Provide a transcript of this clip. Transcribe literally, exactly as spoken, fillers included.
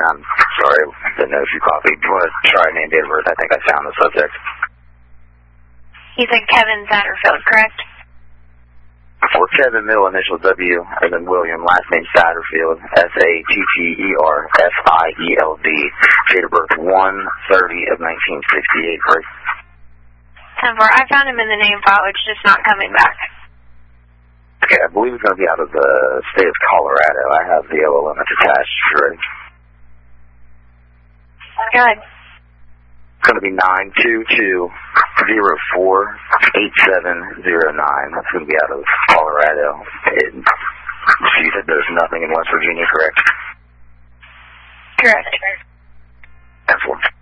I'm sorry, didn't know if you copied. Do you want to try name, date of birth? I think I found the subject. You said Kevin Satterfield, correct? For Kevin, middle initial W, and then William, last name Satterfield, S A T T E R F I E L D. Date of birth one thirty of nineteen sixty-eight, correct? ten four. I found him in the name file. It's just not coming back. Okay, I believe it's going to be out of the state of Colorado. I have the O L M attached, right? Go ahead. It's going to be nine two two zero four eight seven zero nine. That's going to be out of Colorado. It, you said there's nothing in West Virginia, correct? Correct. That's one.